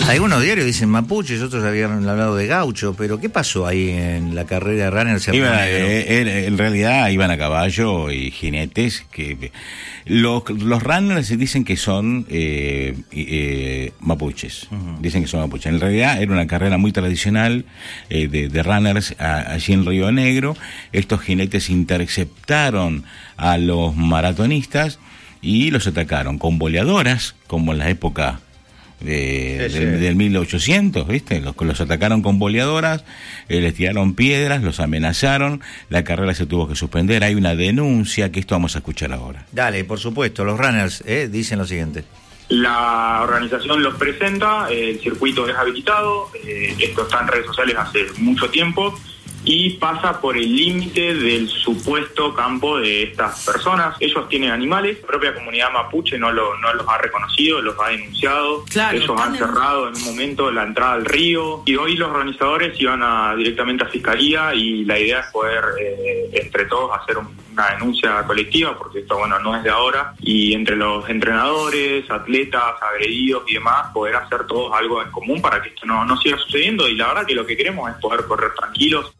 Algunos diarios dicen mapuches, otros habían hablado de gaucho, pero ¿qué pasó ahí en la carrera de runners? En realidad iban a caballo y jinetes. Que los runners dicen que son mapuches. Dicen que son mapuches. En realidad era una carrera muy tradicional de runners allí en Río Negro. Estos jinetes interceptaron a los maratonistas y los atacaron con boleadoras, como en la época del 1800, ¿viste? Los atacaron con boleadoras, les tiraron piedras, los amenazaron, la carrera se tuvo que suspender. Hay una denuncia que esto vamos a escuchar ahora. Dale, por supuesto, los runners dicen lo siguiente. La organización los presenta, el circuito es habilitado, esto está en redes sociales hace mucho tiempo y pasa por el límite del supuesto campo de estas personas. Ellos tienen animales, la propia comunidad mapuche no los ha reconocido, los ha denunciado. Claro, ellos han cerrado en un momento la entrada al río y hoy los organizadores iban directamente a Fiscalía y la idea es poder entre todos hacer una denuncia colectiva, porque esto no es de ahora, y entre los entrenadores, atletas, agredidos y demás, poder hacer todos algo en común para que esto no siga sucediendo. Y la verdad que lo que queremos es poder correr tranquilos.